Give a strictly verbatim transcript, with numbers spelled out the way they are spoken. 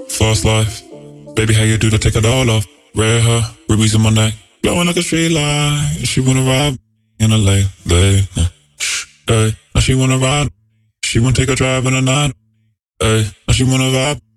Fast life. Baby, how you do to take it all off? Red hair, rubies in my neck, glowing like a street light. She wanna ride in a late, late. Hey, now she wanna ride. She wanna take a drive in the night. Hey, now she wanna vibe.